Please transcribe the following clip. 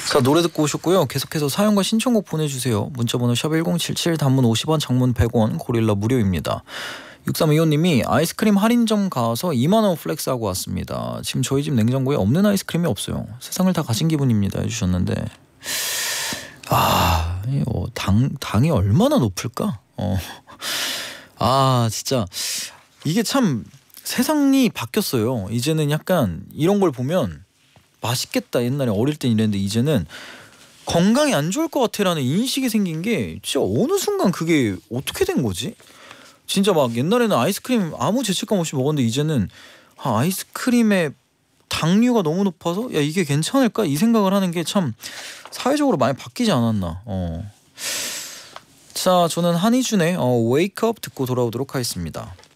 자, 노래 듣고 오셨고요. 계속해서 사연과 신청곡 보내주세요. 문자번호 샵1077, 단문 50원, 장문 100원, 고릴라 무료입니다. 6325님이 아이스크림 할인점 가서 2만원 플렉스하고 왔습니다. 지금 저희 집 냉장고에 없는 아이스크림이 없어요. 세상을 다 가진 기분입니다 해주셨는데, 당이 얼마나 높을까? 진짜 이게 참 세상이 바뀌었어요. 이제는 약간 이런 걸 보면 맛있겠다, 옛날에 어릴 땐 이랬는데 이제는 건강에 안 좋을 것 같아라는 인식이 생긴 게 진짜 어느 순간 그게 어떻게 된 거지? 진짜 막 옛날에는 아이스크림 아무 죄책감 없이 먹었는데 이제는 아이스크림의 당류가 너무 높아서 야 이게 괜찮을까? 이 생각을 하는 게 참 사회적으로 많이 바뀌지 않았나. 자, 저는 한희준의 Wake Up 듣고 돌아오도록 하겠습니다.